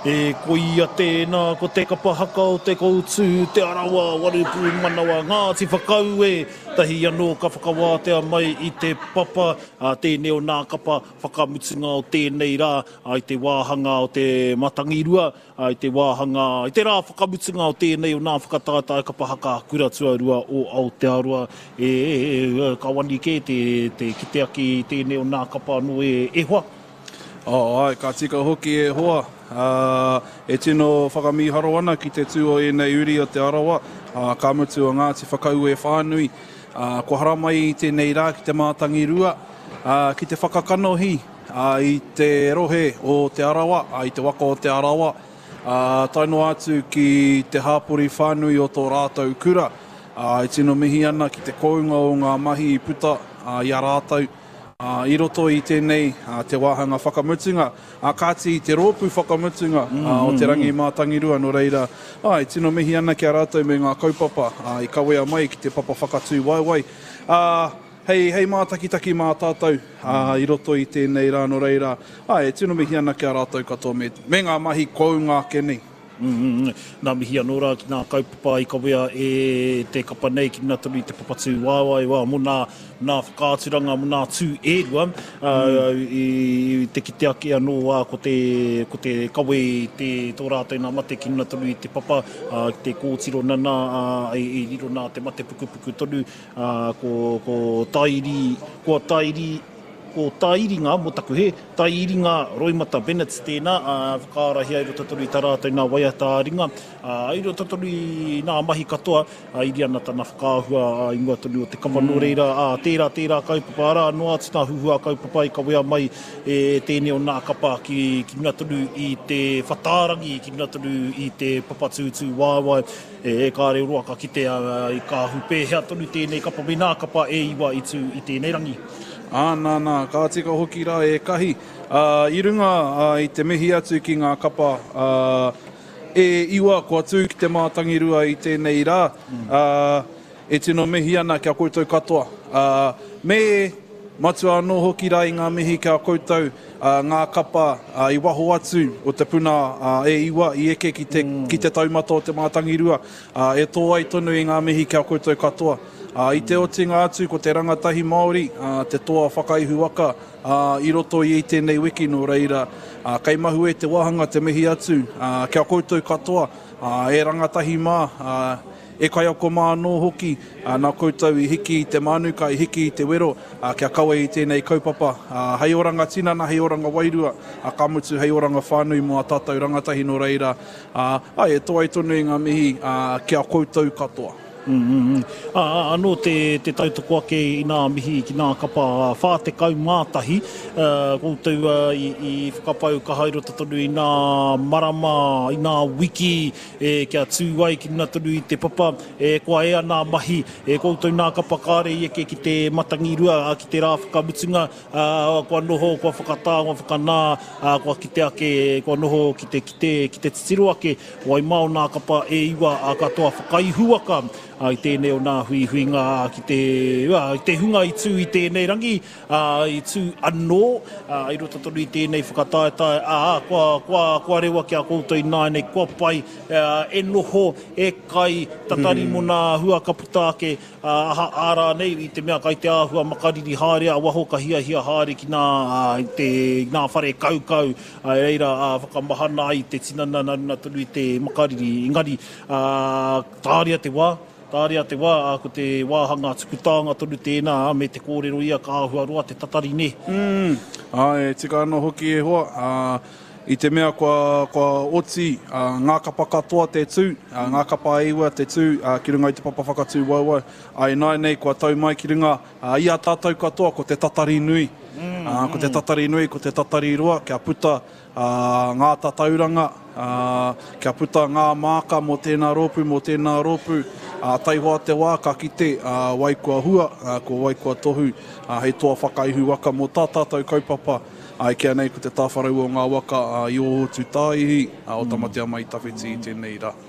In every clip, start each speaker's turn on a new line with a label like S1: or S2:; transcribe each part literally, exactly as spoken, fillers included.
S1: E ko ia tēnā, ko te kapahaka o te koutu, te arawa, warupu manawa, Ngāti Whakau e, tahi anō ka whakawātea mai i te papa, a tēnei o nā kapa whakamutunga o tēnei rā, a i te wāhanga o te matangirua, a i te wāhanga, i te rā whakamutunga o tēnei o nā whakatātai kapahaka kura tuarua o Aotearoa, e, e, e ka wani ke te, te kite aki tēnei o nā kapa anō e, e hoa.
S2: Oh, ai, ka tika hoki e hoa. Uh, e tino whakamiharo ana ki te tū o e nei uri o te arawa. Uh, ka mutu o Ngāti Whakau e whānui. Uh, ko hara mai i tēnei rā ki te mātangi rua. Uh, ki te whakakanohi uh, i te rohe o te arawa, uh, i te waka o te arawa. Uh, taino atu ki te hāpori whānui o tō rātou kura. Uh, e tino mihi ana ki te kounga o ngā mahi i puta uh, i a rātou. Uh, I roto i tēnei uh, te wāhanga whakamutunga, uh, kāti i te rōpū whakamutunga uh, mm-hmm. o te rangi mātangirua no reira. Uh, I tino mihi ana ki a rātou me ngā kaupapa, uh, i kawea mai ki te papa whakatū waiwai. Uh, hei, hei mātakitaki mā tātou uh, i roto i tēnei rā no reira. Uh, e tino mihi ana ki a rātou katoa me, me ngā mahi kounga kenei.
S1: Mm-hmm. Nā mihi anō rā ki nā kaupapa i kawea e te kapa nei ki mna tonu i te papatū wāwai wā mo nā, nā whakāturanga mo nā tū e rua uh, mm. i, i te kite ake anō wā ko te, ko te kawe i te tō rātou nā mate ki mna tonu i te papa uh, ki te kōtiro nana uh, i, i riro nā te mate pukupuku tonu uh, ko, ko tairi ko tairi ko Tairinga, mo taku he, Tairinga Roimata Bennett tēnā, uh, whakaarahi ai rota toru i tā rātou nā waiata ringa, uh, ai rota toru i nā mahi katoa, uh, iri ana tāna whakaahua uh, ingoa toru o te kapano mm. reira, uh, tērā, tērā kaupapa ara, no atu nā huhua kaupapa i kawea mai e tēnei o nā kapa ki, ki mna toru i te whatārangi, ki mna toru i te papatūtū wāwai, e, e kāre roa ka kite uh, i kā hupe, hea toru tēnei kapa, me nā kapa e iwa i tū i tēnei rangi.
S2: Ah, nā, nā, kā tika hoki rā e kahi. Uh, I runga uh, i te mihi atu ki ngā kapa uh, e iwa kua tū ki te mātangirua i tēnei rā. Mm. Uh, e tino mihi ana kia koutou katoa. Uh, me matua anō hoki rā i ngā mihi kia koutou uh, ngā kapa uh, i waho atu o te puna uh, e iwa i eke ki te, mm. ki te taumata o te mātangirua. Uh, e tō ai tonu i ngā mihi kia koutou katoa. Uh, I te otinga atu ko te rangatahi Māori, uh, te toa whakaihu waka uh, i roto i tēnei wiki no reira. Uh, kei mahu e te wahanga te mihi atu, uh, kia koutou katoa, uh, e rangatahi mā, uh, e kai ako mā anō hoki, uh, nā koutou i hiki i te manuka, i hiki i te wero, uh, kia kawe i tēnei kaupapa. Uh, hei oranga tinana, hei oranga wairua, uh, ka mutu hei oranga whānui mo a tātou rangatahi no reira. Uh, ai, e toa i tonu i ngā mihi, uh, kia koutou katoa.
S1: Mm-hmm. Ah, anō te, te tautoko ake i nā mihi ki nā kapa whātekau mātahi, uh, koutou uh, i, i whakapau ka hairota tonu i nā marama, i nā wiki, e kia tū ai ki mna tonu i te papa, e kua ea nā mahi, e koutou nā kapa kāre i eke ki te matangirua, ki te rā whakamutunga, uh, kua noho, kua whakatā, kua whakanā, uh, kua kite ake, kua noho ki te, ki te, ki te titiro ake, wai mao nā kapa e iwa a katoa whakaihuaka, Uh, i tēnei o nā hui huinga ki te, uh, te hunga i tū i tēnei rangi, uh, i tū anō, uh, i rota tonu i tēnei whakataetae, uh, kua, kua, kua rewa kia koutou i nānei, kua pai, uh, e noho, e kai, tatari mm. mo nā hua kaputa ake, uh, ārā nei, i te mea kai te āhua makariri hāre, a waho ka hia hia hāre ki nā, uh, te, nā whare kaukau, uh, reira uh, whakamahana i te tinana naruna tonu i te makariri, ingari, uh, tāria te wā, Tāria te wā, ko te wāhanga tukutanga tonu tēnā, me te kōrero ia ka āhua roa, te tatari ne.
S2: Mm. Ai, tika anō hoki e hoa. Uh, I te mea kua, kua oti, uh, ngā kapa katoa te tū, uh, ngā kapa eiwa te tū, uh, ki runga i te papa whakatū wauwau. Ai, nai nei, kua tau mai ki runga, uh, ia tātou katoa, ko te tatari nui. Mm, uh, ko te tatari nui, ko te tatari roa, kia puta uh, ngā tatauranga, uh, kia puta ngā māka mo tēnā rōpū, mo tēnā rōpū, uh, taihoa te wā, ka kite, uh, wai kua hua, uh, ko wai kua tohu, uh, hei toa whakaihu waka mo tā tātou kaupapa, ai kia nei ko te tāwharau o ngā waka uh, i o hotu tāihi, uh, o tamatea mai tawhiti i tēnei rā.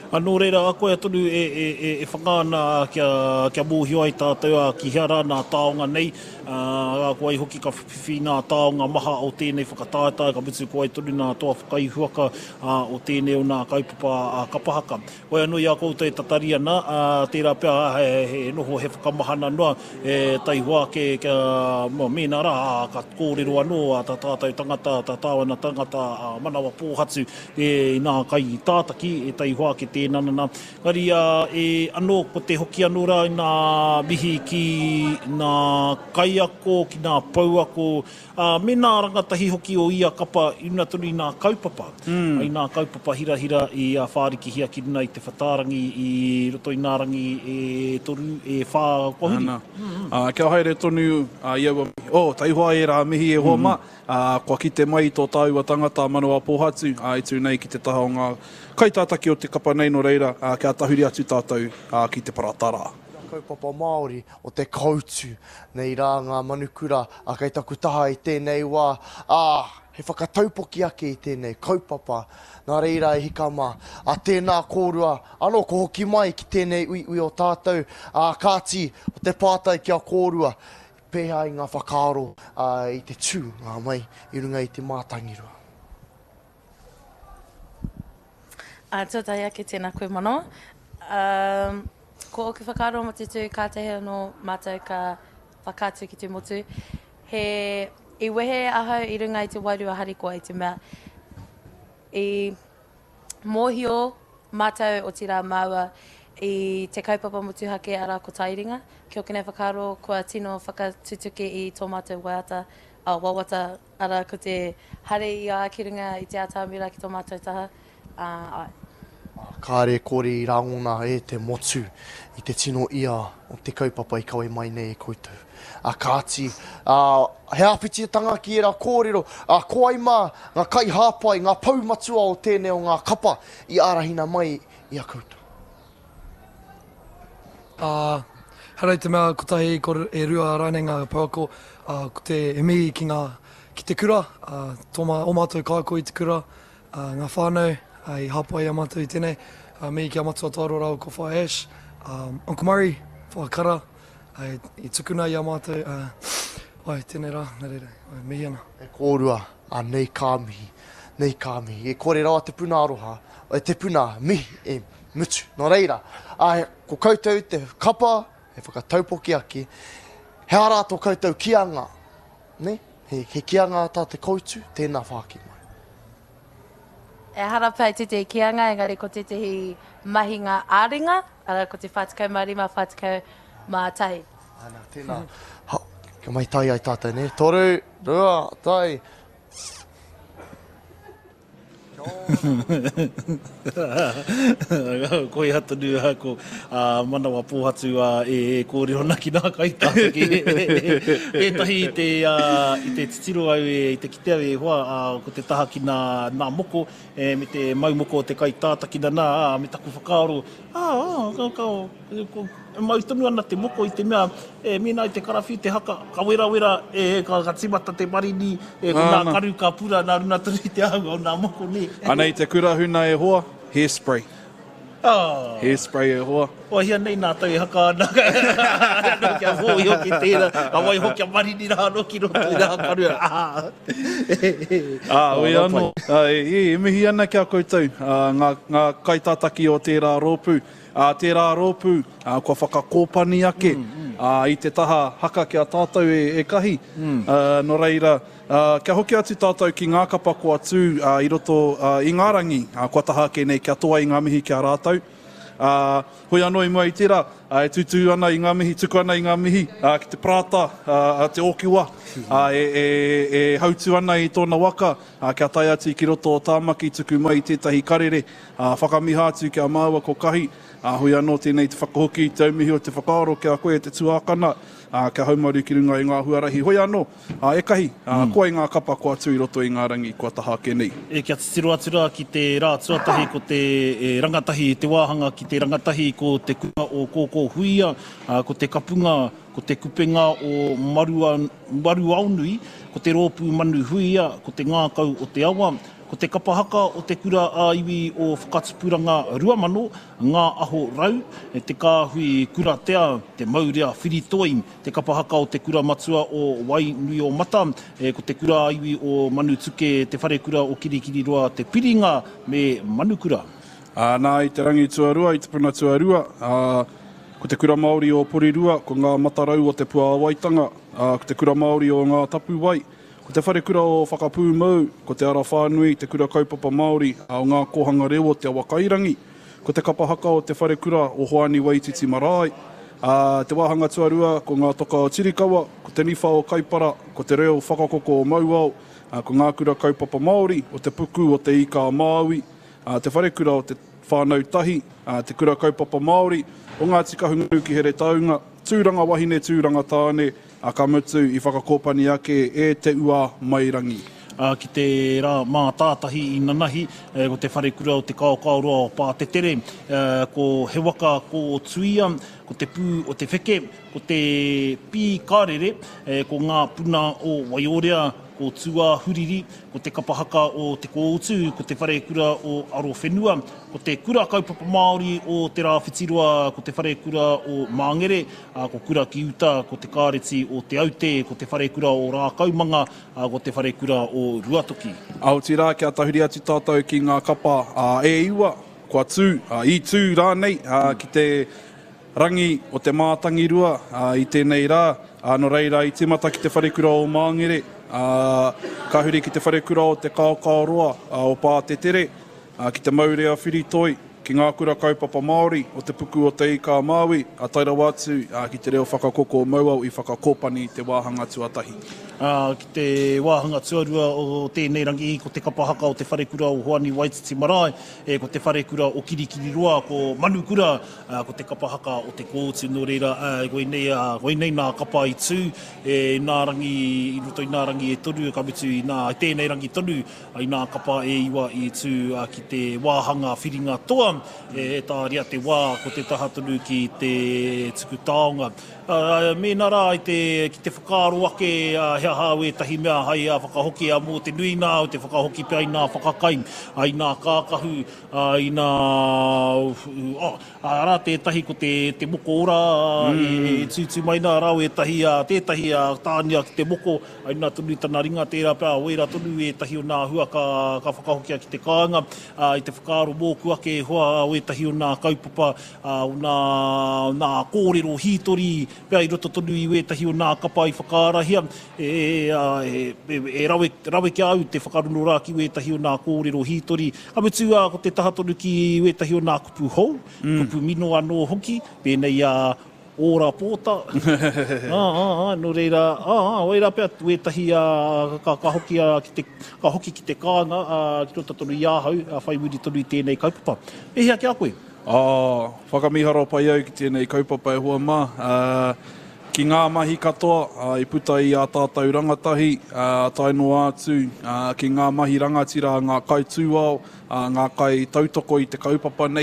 S1: Anō reira, a koe atonu e, e, e, e whangana kia, kia mōhio ai tātou a ki hiara nā taonga nei. Uh, a koe hoki ka whiwhi nā taonga maha o tēnei whakatātai, ka mitu koe tonu nā toa whakaihuaka uh, o tēnei o nā kaupapa uh, kapahaka. Koe anō i a koutou e tatari ana, uh, tērā pia he, he noho he whakamahana noa, e taihua ke kia uh, mēnā rā, uh, ka kōrero anō, uh, tā tātou tangata, tā tāwana tangata uh, manawa pōhatu e nā kai tātaki, e taihua ke tēnana. Kari uh, e anō, ko te hoki anō rā i nā mihi ki nā kai ako, ki nā pau ako, uh, me nā rangatahi hoki o ia kapa ina tonu i nā kaupapa. Mm. I nā kaupapa hira hira i a uh, whāriki hia ki runa i te whatarangi i roto i nā rangi e toru e whā kohuri.
S2: Mm. Uh, kia haere tonu uh, ia wa mihi. Oh, taihua e rā mihi e hoa mm. ma. Uh, kua ki te mai tō tāua tangata manawa pōhatu, uh, i tū nei ki te taha o ngā kaitātaki o te kapa nei no reira, uh, kia tahuri atu tātou uh, ki te paratara.
S3: Kaupapa Māori o te kautu nei rā ngā manukura a kei taku taha i tēnei wā. Ah, he whakataupoki ake i tēnei kaupapa. Nā reira e hika mā. A tēnā kōrua, anō ko hoki mai ki tēnei ui ui o tātou. A kāti o te pātai kia kōrua. Pēhā i ngā whakaaro uh, i te tū ngā mai i runga i te mātangirua.
S4: Uh, Tōtai ake tēnā koe manoa. Um, ko oki whakaaro mo te tū, kā te hea no mātou ka whakātu ki te motu. He i wehe ahau i runga i te wairua harikoa i te mea. I mōhio mātou o tira maua i te kaupapa motu hake ara ko Tairinga. Kia oko nei whakaaro kua tino whakatutuke i tō mātou waiata, uh, wawata ara ko te hare i a ki runga i te atamira ki tō mātou taha. Uh, ai.
S3: Kāre kore i rangona e te motu i te tino ia o te kaupapa i kawe mai nei e koutou. A kāti, uh, he awhitiatanga ki e rā kōrero, a uh, koai mā, ngā kai hāpai, ngā paumatua o tēnei o ngā kapa i arahina mai i a koutou.
S5: Uh, Harai te mea, ko tahi ko e rua rānei ngā pauako, uh, ko te emi ki, ngā, ki te kura, uh, tōma o mātou kāko i te kura, uh, ngā whānau, uh, i hāpai a mātou i tēnei, uh, mei ki a matua tāro rau ko Whai Ash, um, Uncle Murray, whakara, uh, i, i tukuna i a mātou, uh, ai, tēnei rā, nā reira, ai, mihi ana.
S3: E kōrua, a nei kāmihi, nei kāmihi, e kore rawa te puna aroha, e te puna mihi e mutu, nā reira, a ko koutou te kapa, he whakataupoki ake, he ara tō koutou kianga, ne? He, he kianga tā te koutu, tēnā whāki mai.
S4: E harapai te te kianga, engari ko te te hi mahi ngā āringa, ara ko te whātikau marima, whātikau mā tahi.
S3: Ana, tēnā. Ha, ka mai tai ai tātou, ne? Toru, rua, tai.
S1: Koe hatanu ha ko uh, manawa pōhatu uh, e, e kōrero naki nā kaitātaki. E tahi i te, uh, i te titiro au e, i te kite au e hoa, uh, ko te taha ki nā, nā moko, e, me te maumoko o te kaitātaki nā, uh, me taku whakaaro, ah, ah, ka, ka, ko, mau tonu ana te moko i te mea, e, mina i te karawhi, te haka, ka wera wera, e, ka, ka timata te marini, e, ko nā karu ka pura, nā runa tunu i te au, o nā moko ni.
S2: Ana i te kurahuna e hoa, hairspray.
S1: Oh.
S2: Hairspray e hoa.
S1: O hia nei nā tau e haka ana. Nō kia hoi hoki tēnā, a wai hoki a marini rā no ki roto i rā karu. Ah,
S2: ah oi anō. E, e mihi ana kia koutou, uh, ngā, ngā kaitātaki o tērā rōpū. Uh, tērā rōpū, uh, kua whakakōpani ake, mm, mm. Uh, i te taha haka kia tātou e, e kahi. Mm. Uh, no reira, uh, kia hoki atu tātou ki ngā kapa kua tū uh, i roto uh, i ngā rangi, uh, kua taha ake nei kia toa i ngā mihi kia rātou. Uh, hoi anō i mua i tērā, uh, e tutu ana i ngā mihi, tuku ana i ngā mihi, uh, ki te prāta, uh, te okiwa, uh, e, e, e hautu ana i tōna waka, uh, kia tai atu ki roto o tāmaki, tuku mai i tētahi karere, uh, whakamiha atu kia māua ko kahi, uh, hoi anō tēnei te whakahoki, te aumihi o te whakaaro kia koe te tuākana, uh, kia haumaru ki runga i ngā huarahi. Hoi anō, uh, e kahi, uh, mm. koe ngā kapa kua atu i roto i ngā rangi, kua taha ake nei.
S1: E kia titiro atu rā ki te rā tuatahi ko te e, rangatahi, te wāhanga ki te rangatahi ko te kua o kōkō huia, uh, ko te kapunga, ko te kupenga o marua, maru aunui, ko te rōpū manu huia, ko te ngākau o te awa, ko te kapahaka o te kura a iwi o whakatupuranga rua mano, ngā aho rau, e te kāhui kura tea, te maurea whiritoi, te kapahaka o te kura matua o wai nui o mata, e ko te kura a iwi o manu tuke, te whare kura o kirikiri roa, te piringa me manukura.
S2: Uh, nā i te rangi tuarua, i te puna tuarua, uh, ko te kura Māori o Porirua, ko ngā matarau o te Puawaitanga, uh, ko te kura Māori o ngā Tapuwai, ko te whare kura o Whakapū Mau, ko te ara whānui, te kura kaupapa Māori, uh, o ngā kohanga reo o te Awakairangi, ko te kapahaka o te whare kura o Hoani Waititi Marae, uh, te wāhanga tuarua, ko ngā toka o Tirikawa, ko te niwha o Kaipara, ko te reo whakakoko o Mauao, uh, ko ngā kura kaupapa Māori, o te puku o te Ika Māui, Uh, te whare kura o te whānau tahi, uh, te kura kaupapa Māori, o ngā tikahungu ki here taunga, tūranga wahine, tūranga tāne, a ka mutu i whakakōpani ake e te ua mairangi.
S1: Uh, ki te rā mā tātahi i nanahi, uh, ko te whare kura o te kaokauroa o Pātetere, uh, ko he waka ko Tuia, ko te pū o te wheke, ko te pī kārere, uh, ko ngā puna o Waiorea, ko Tua Huriri, ko te kapahaka o te kōutu, ko te whare kura o Aro Whenua, ko te kura kaupapa Māori o te rā whitirua, ko te whare kura o Māngere, uh, ko kura ki uta, ko te kāreti o te aute, ko te whare kura o Rā Kaumanga, uh, ko te whare kura o Ruatoki.
S2: Aotea rā, kia tahuri atu tātou ki ngā kapa uh, e iwa, kua tū, uh, i tū rānei, uh, ki te rangi o te mātangirua, uh, i tēnei rā, uh, no reira i timata ki te whare kura o Māngere, Uh, ka huri ki te whare kura o te kaokauroa uh, o Pātetere, uh, ki te maurea whiritoi, ki ngā kura kaupapa Māori, o te puku o te Ika Māui, a taira wātu uh, ki te reo whakakoko o Mauau i whakakōpani te wāhanga tuatahi.
S1: Uh, ki te wāhanga tuarua o tēnei rangi, ko te kapahaka o te whare kura o Hoani Waititi Marae, e ko te whare kura o Kirikiri Roa, ko Manukura, uh, ko te kapahaka o te kōtu no reira, uh, koe nei, uh, koe nei nā kapa i tū, e nā rangi, i roto i nā rangi e toru, ka mitu i nā tēnei rangi toru, i nā kapa e iwa i tū uh, ki te wāhanga whiringa toa, e tā ria te wā, ko te tahatunu ki te tuku taonga. Uh, mēnā rā i te, ki te whakaaro ake, uh, hea hau e tahi mea hai a whakahoki a mō te nui nā, o te whakahoki pia i nā whakakai, a i nā kākahu, a i nā... Oh, a rā tētahi ko te, te moko ora, mm. e, e tūtū mai nā rau e tahi a tētahi a tānia ki te moko, a i nā tunu tana ringa tērā pia, oera tonu e tahi o nā hua ka, ka whakahoki ki te kāinga, a, i te whakaaro mōku ake hoa o e tahi o nā kaupapa, a, o nā, nā kōrero hītori, pia i roto tonu i wētahi o nā kapa i whakaarahia, e, e, e, e rawe, rawe ki au te whakarono rā ki wētahi o nā kōrero hītori. Ka mutu a ko te tahatonu ki wētahi o nā kupu hou, mm. kupu mino anō hoki, pēnei a ora pōta. ah, ah, ah, no reira, ah, ah, oira pia wētahi a ka, ka, hoki, a, ki te, ka hoki ki te kānga, a, ki rota tonu i āhau, a whai muri tonu i tēnei kaupapa. E hea ki a koe?
S2: Oh, whakamiharo pai au ki tēnei kaupapa e hua mā. Uh, ki ngā mahi katoa, uh, i puta i a tātou rangatahi, uh, taino atu, uh, ki ngā mahi rangatira, ngā kai tūao, uh, ngā kai tautoko i te kaupapa nei.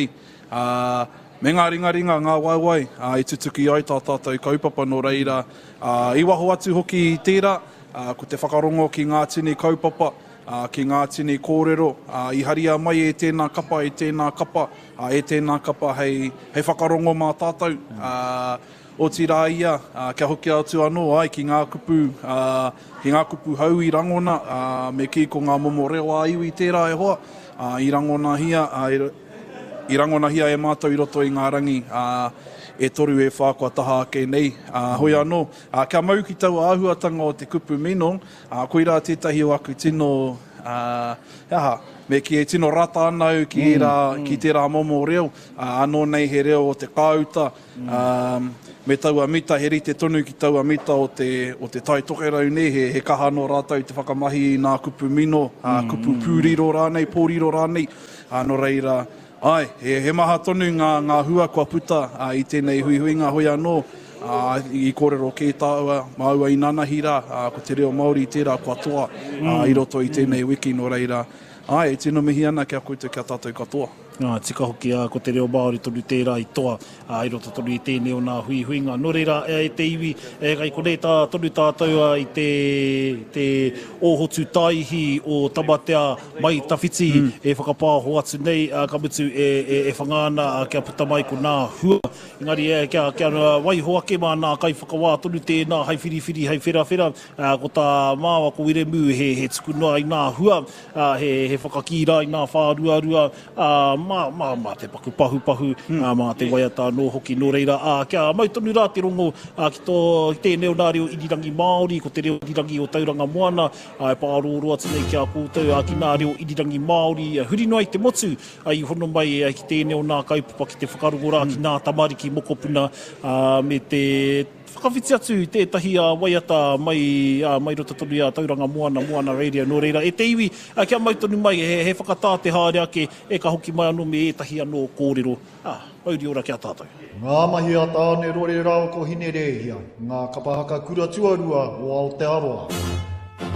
S2: Uh, me ngā ringaringa, ngā waiwai, uh, i tutuki ai tā tātou kaupapa no reira. Uh, I waho atu hoki i tērā, uh, ko te whakarongo ki ngā tini kaupapa, Uh, ki ngā tini kōrero, uh, i haria mai e tēnā kapa, e tēnā kapa, uh, e tēnā kapa hei, hei whakarongo mā tātou. Uh, o tira ia, uh, kia hoki atu anō, ai ki ngā kupu, uh, ki ngā kupu hau i rangona, uh, me ki ko ngā momo reo a iwi tērā e hoa, uh, i rangona hia, uh, i, i rangona hia e mātou i roto i ngā rangi, uh, e toru e whākua taha ake nei. Uh, hoi anō, uh, kia mau ki tau āhuatanga o te kupu mino, uh, koira tētahi o aku tino, uh, aha, me ki e tino rata anau ki, mm, ra, mm. ki te rā momo reo, uh, anō nei he reo o te kāuta, mm. um, me taua mita, he rite tonu ki taua mita o te, o te tai tokerau nei, he, he kaha no rātau te whakamahi i nā kupu mino, uh, mm. kupu pūriro rānei, pōriro rānei, uh, no reira, ai, he, he maha tonu ngā, ngā hua kua puta uh, i tēnei hui hui ngā hoi anō, uh, i kōrero kē tāua, maua i nanahira, uh, ko te reo Māori i tērā kua toa, uh, mm. i roto i tēnei wiki no reira. Ai, e tino mihi ana kia koutou kia tātou katoa.
S1: Ngā tika hoki a ko te reo Māori tonu tērā i toa a i roto tonu i tēnei o nā hui hui ngā no reira e te iwi e kai ko nei tā tonu tātou a i te, te ohotu taihi o tamatea mai tawhiti mm. e whakapāho atu nei a ka mutu e, e, e whangāna a kia puta mai ko nā hua engari e kia, kia waiho ake mā nā kai whakawā tonu tēnā hai whiriwhiri hai whera a, ko tā māwa ko iremu he, he tuku noa i nā hua a, he, he whakakira i nā whāruarua a, mā, mā, mā te paku pahu pahu, mm. uh, mā te waiata no hoki no reira. Uh, kia mautonu rā te rongo uh, ki tō tēnei o nā reo irirangi Māori, ko te reo irirangi o Tauranga Moana, uh, e pārōro atu nei kia koutou uh, ki nā reo irirangi Māori. Uh, huri noai te motu, uh, i hono mai uh, ki tēnei o nā kaupapa ki te whakarongo rā, mm. ki nā tamariki mokopuna, uh, me te whakawhiti atu tētahi a uh, waiata mai, uh, mai rota tonu a Tauranga Moana, Moana Radio no reira. E te iwi, uh, kia mautonu mai, he, he whakatāte haere ake, e ka hoki mai anō me etahi anō kōrero. Ah, mauri ora kia tātou.
S6: Ngā mahi a tāne rore rao ko hine rehia, ngā kapahaka kura tuarua o Aotearoa.